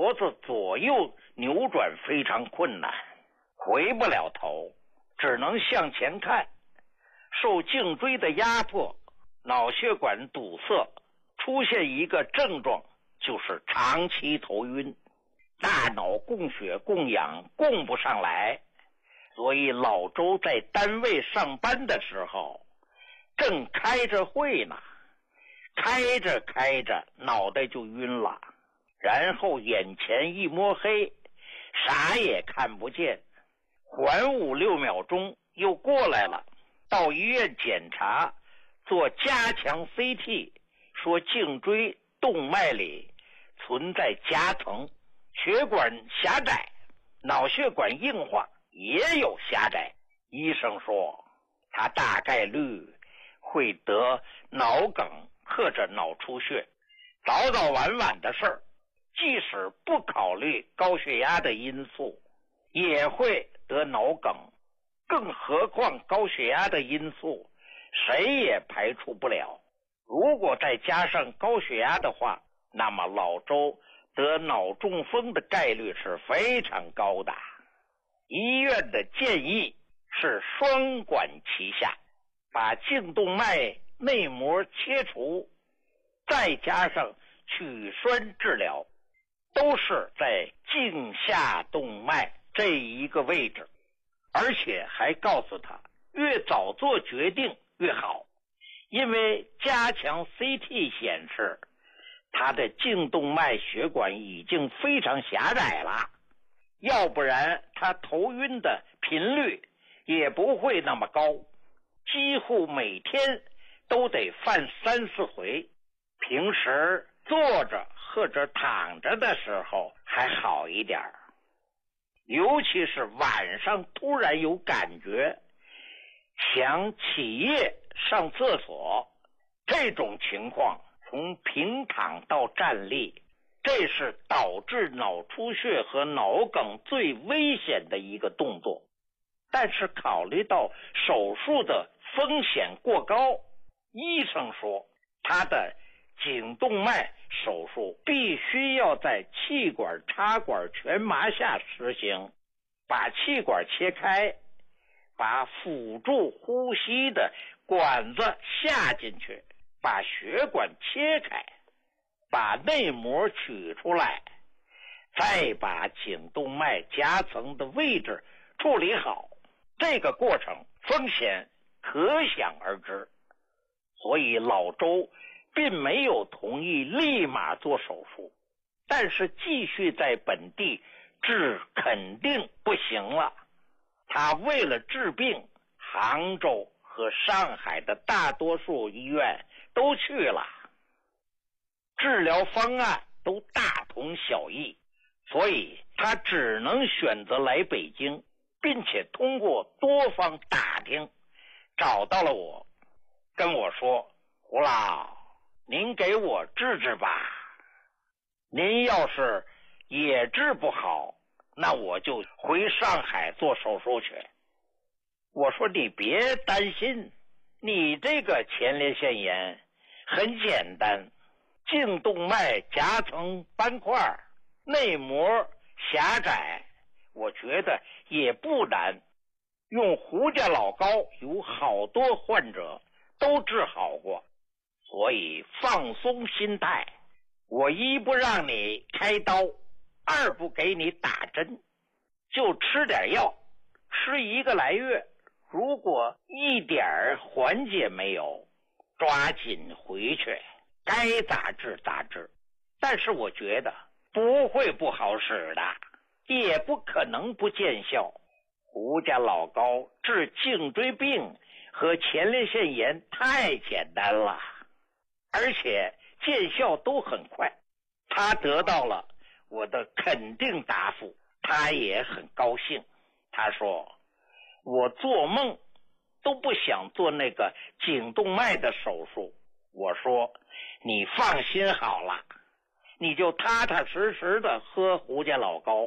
脖子左右扭转非常困难，回不了头，只能向前看。受颈椎的压迫，脑血管堵塞，出现一个症状，就是长期头晕，大脑供血供氧供不上来。所以老周在单位上班的时候，正开着会呢，开着脑袋就晕了，然后眼前一摸黑，啥也看不见，缓5-6秒钟又过来了，到医院检查，做加强 CT， 说颈椎动脉里存在夹层，血管狭窄，脑血管硬化也有狭窄。医生说他大概率会得脑梗或者脑出血，早早晚晚的事儿，即使不考虑高血压的因素也会得脑梗，更何况高血压的因素谁也排除不了。如果再加上高血压的话，那么老周得脑中风的概率是非常高的。医院的建议是双管齐下，把颈动脉内膜切除，再加上取栓治疗，都是在颈下动脉这一个位置，而且还告诉他越早做决定越好，因为加强 CT 显示他的颈动脉血管已经非常狭窄了，要不然他头晕的频率也不会那么高，几乎每天都得犯3-4回，平时坐着或者躺着的时候还好一点，尤其是晚上突然有感觉想起夜上厕所，这种情况从平躺到站立，这是导致脑出血和脑梗最危险的一个动作。但是考虑到手术的风险过高，医生说他的颈动脉手术必须要在气管插管全麻下实行，把气管切开，把辅助呼吸的管子下进去，把血管切开，把内膜取出来，再把颈动脉夹层的位置处理好，这个过程风险可想而知。所以老周并没有同意立马做手术，但是继续在本地治肯定不行了。他为了治病，杭州和上海的大多数医院都去了，治疗方案都大同小异，所以他只能选择来北京，并且通过多方打听找到了我，跟我说，胡老，您给我治治吧，您要是也治不好，那我就回上海做手术去。我说你别担心，你这个前列腺炎很简单，颈动脉夹层斑块，内膜狭窄，我觉得也不难，用胡家老膏有好多患者都治好过，所以放松心态，我一不让你开刀，二不给你打针，就吃点药，吃1个来月，如果一点缓解没有，抓紧回去，该咋治咋治。但是我觉得不会不好使的，也不可能不见效。胡家老膏治颈椎病和前列腺炎太简单了，而且见效都很快。他得到了我的肯定答复，他也很高兴。他说我做梦都不想做那个颈动脉的手术。我说你放心好了，你就踏踏实实的喝胡家老膏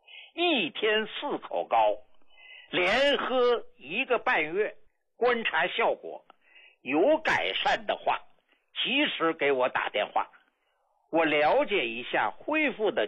，1天4口膏，连喝1个半月，观察效果，有改善的话及时给我打电话，我了解一下恢复的